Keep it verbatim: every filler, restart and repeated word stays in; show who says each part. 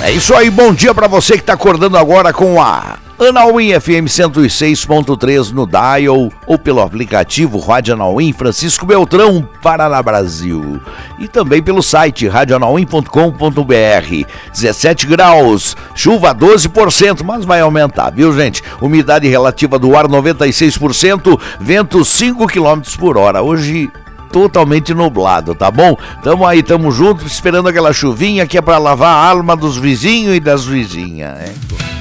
Speaker 1: É isso aí, bom dia pra você que tá acordando agora com a Anauim F M cento e seis ponto três no dial ou pelo aplicativo Rádio Anauim, Francisco Beltrão, Paraná, Brasil. E também pelo site rádio anauim ponto com ponto b r. dezessete graus, chuva doze por cento, mas vai aumentar, viu, gente? Umidade relativa do ar noventa e seis por cento, vento cinco quilômetros por hora. Hoje totalmente nublado, tá bom? Tamo aí, tamo junto, esperando aquela chuvinha que é pra lavar a alma dos vizinhos e das vizinhas, né?